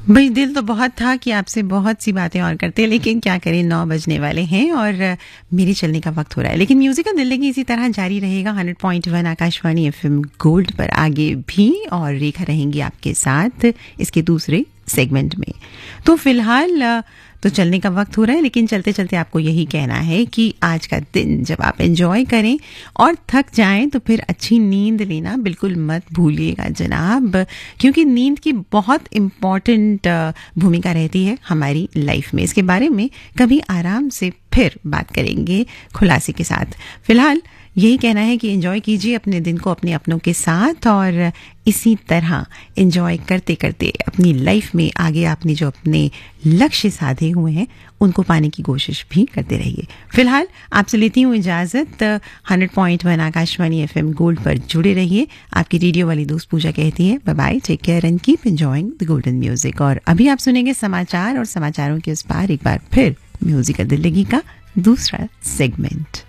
भाई दिल तो बहुत था कि आपसे बहुत सी बातें और करते, लेकिन क्या करें 9 बजने वाले हैं और मेरे चलने का वक्त हो रहा है। लेकिन म्यूजिक का दिल्लगी इसी तरह जारी रहेगा 100.1 आकाशवाणी एफएम गोल्ड पर आगे भी, और रेखा रहेंगी आपके साथ इसके दूसरे सेगमेंट में। तो फिलहाल तो चलने का वक्त हो रहा है, लेकिन चलते चलते आपको यही कहना है कि आज का दिन जब आप एंजॉय करें और थक जाएं तो फिर अच्छी नींद लेना बिल्कुल मत भूलिएगा जनाब, क्योंकि नींद की बहुत इम्पॉर्टेंट भूमिका रहती है हमारी लाइफ में। इसके बारे में कभी आराम से फिर बात करेंगे खुलासे के साथ। फिलहाल यही कहना है कि एंजॉय कीजिए अपने दिन को अपने अपनों के साथ, और इसी तरह एंजॉय करते करते अपनी लाइफ में आगे आपने जो अपने लक्ष्य साधे हुए हैं उनको पाने की कोशिश भी करते रहिए। फिलहाल आपसे लेती हूँ इजाज़त। 100.1 आकाशवाणी एफएम गोल्ड पर जुड़े रहिए। आपकी रेडियो वाली दोस्त पूजा कहती है bye bye, take care and keep enjoying the golden music. और अभी आप सुनेंगे समाचार, और समाचारों के उस पार एक बार फिर म्यूजिक का दिल्लगी का दूसरा सेगमेंट।